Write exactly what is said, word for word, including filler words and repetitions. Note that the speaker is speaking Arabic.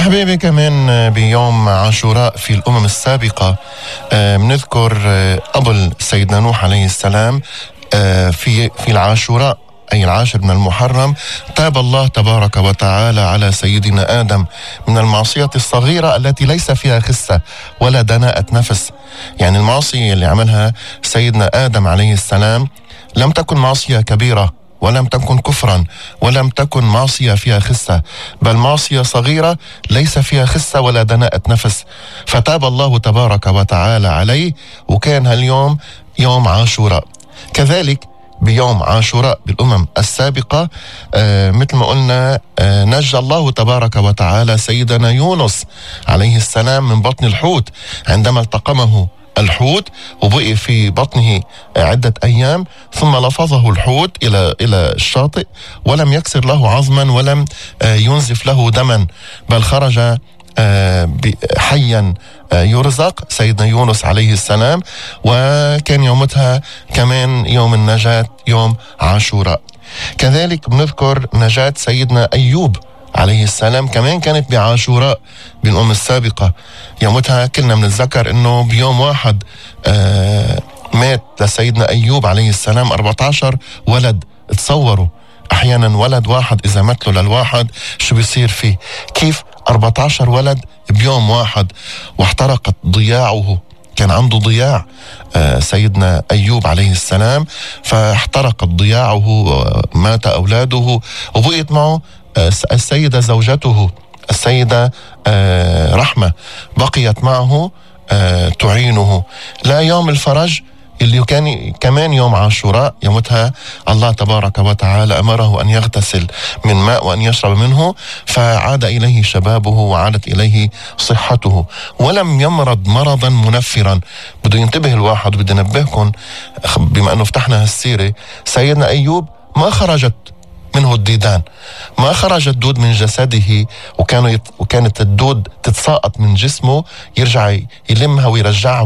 أحبابي كمان بيوم عاشوراء في الأمم السابقة بنذكر قبل سيدنا نوح عليه السلام في في العاشوراء أي العاشر من المحرم تاب الله تبارك وتعالى على سيدنا آدم من المعصية الصغيرة التي ليس فيها خسة ولا دناءة نفس. يعني المعصية اللي عملها سيدنا آدم عليه السلام لم تكن معصية كبيرة ولم تكن كفرا ولم تكن معصية فيها خسة، بل معصية صغيرة ليس فيها خسة ولا دناءة نفس، فتاب الله تبارك وتعالى عليه، وكان هاليوم يوم عاشوراء. كذلك بيوم عاشوراء بالأمم السابقة آه مثل ما قلنا آه نجى الله تبارك وتعالى سيدنا يونس عليه السلام من بطن الحوت عندما التقمه الحوت وبقي في بطنه عدة أيام، ثم لفظه الحوت إلى إلى الشاطئ ولم يكسر له عظما ولم ينزف له دما، بل خرج حيا يرزق سيدنا يونس عليه السلام، وكان يومتها كمان يوم النجاة يوم عاشوراء. كذلك بنذكر نجاة سيدنا أيوب عليه السلام كمان كانت بعاشوراء بالأمم السابقة. يومتها كلنا بنتذكر انه بيوم واحد آه مات لسيدنا أيوب عليه السلام أربعة عشر ولد. تصوروا احيانا ولد واحد اذا مات له للواحد شو بيصير فيه، كيف أربعة عشر ولد بيوم واحد، واحترقت ضياعه. كان عنده ضياع آه سيدنا أيوب عليه السلام، فاحترقت ضياعه ومات أولاده، وبقيت معه السيدة زوجته السيدة رحمة بقيت معه تعينه. لا يوم الفرج اللي كان كمان يوم عاشوراء يومتها الله تبارك وتعالى أمره أن يغتسل من ماء وأن يشرب منه، فعاد إليه شبابه وعادت إليه صحته ولم يمرض مرضا منفرا. بده ينتبه الواحد، وبده ينبهكم بما أنه فتحنا هالسيرة، سيدنا أيوب ما خرجت منه الديدان، ما خرج الدود من جسده، وكانوا يت... وكانت الدود تتساقط من جسمه يرجع يلمها ويرجعها